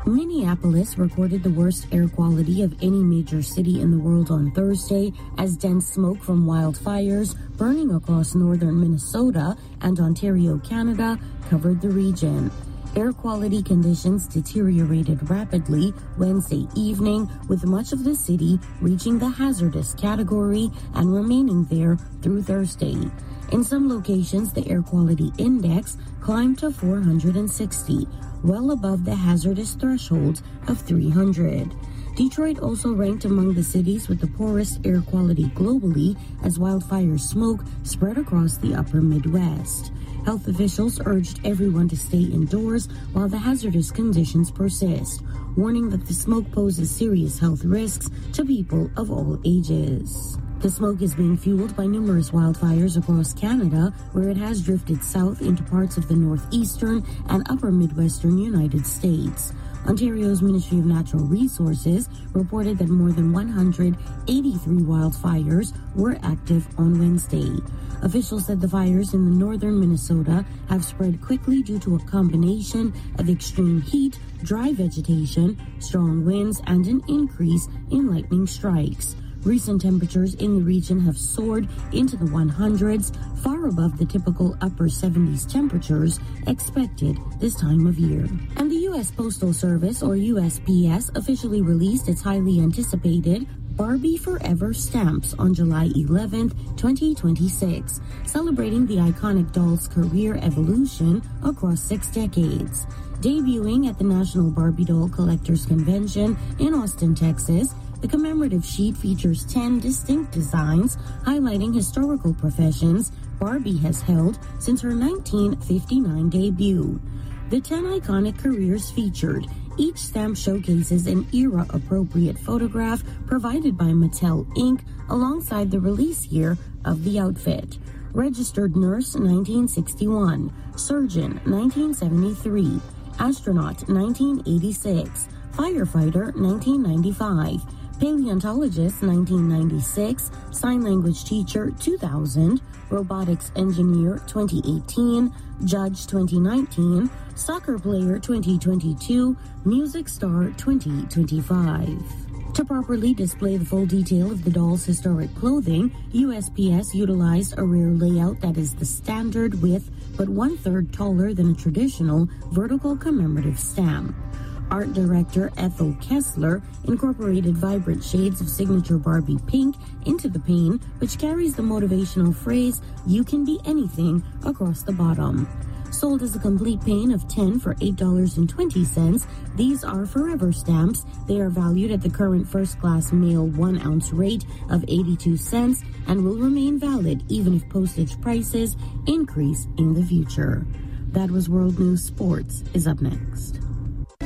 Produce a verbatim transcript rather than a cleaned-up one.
Minneapolis recorded the worst air quality of any major city in the world on Thursday as dense smoke from wildfires burning across northern Minnesota and Ontario, Canada, covered the region. Air quality conditions deteriorated rapidly Wednesday evening, with much of the city reaching the hazardous category and remaining there through Thursday. In some locations, the air quality index climbed to four hundred sixty, well above the hazardous threshold of three hundred. Detroit also ranked among the cities with the poorest air quality globally as wildfire smoke spread across the upper Midwest. Health officials urged everyone to stay indoors while the hazardous conditions persist, warning that the smoke poses serious health risks to people of all ages. The smoke is being fueled by numerous wildfires across Canada, where it has drifted south into parts of the northeastern and upper Midwestern United States. Ontario's Ministry of Natural Resources reported that more than one hundred eighty-three wildfires were active on Wednesday. Officials said the fires in the northern Minnesota have spread quickly due to a combination of extreme heat, dry vegetation, strong winds, and an increase in lightning strikes. Recent temperatures in the region have soared into the hundreds, far above the typical upper seventies temperatures expected this time of year. And the U S Postal Service, or U S P S, officially released its highly anticipated Barbie Forever stamps on July eleventh, twenty twenty-six, celebrating the iconic doll's career evolution across six decades. Debuting at the National Barbie Doll Collectors Convention in Austin, Texas, the commemorative sheet features ten distinct designs highlighting historical professions Barbie has held since her nineteen fifty-nine debut. The ten iconic careers featured. Each stamp showcases an era-appropriate photograph provided by Mattel Incorporated alongside the release year of the outfit. Registered nurse, nineteen sixty-one. Surgeon, nineteen seventy-three. Astronaut, nineteen eighty-six. Firefighter, nineteen ninety-five. Paleontologist, nineteen ninety-six. Sign language teacher, two thousand. Robotics engineer, twenty eighteen. Judge, twenty nineteen. Soccer player, twenty twenty-two. Music star, twenty twenty-five. To properly display the full detail of the doll's historic clothing, U S P S utilized a rare layout that is the standard width, but one-third taller than a traditional vertical commemorative stamp. Art director Ethel Kessler incorporated vibrant shades of signature Barbie pink into the pane, which carries the motivational phrase, "You can be anything," across the bottom. Sold as a complete pane of ten for eight dollars and twenty cents, these are forever stamps. They are valued at the current first-class mail one-ounce rate of eighty-two cents and will remain valid even if postage prices increase in the future. That was World News. Sports is up next.